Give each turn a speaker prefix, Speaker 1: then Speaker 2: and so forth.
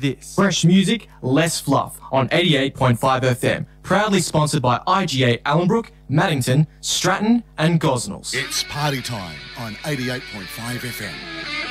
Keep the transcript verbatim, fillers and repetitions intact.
Speaker 1: this. Fresh music, less fluff on eighty-eight point five F M. Proudly sponsored by I G A Allenbrook, Maddington, Stratton and Gosnells.
Speaker 2: It's party time on eighty-eight point five F M.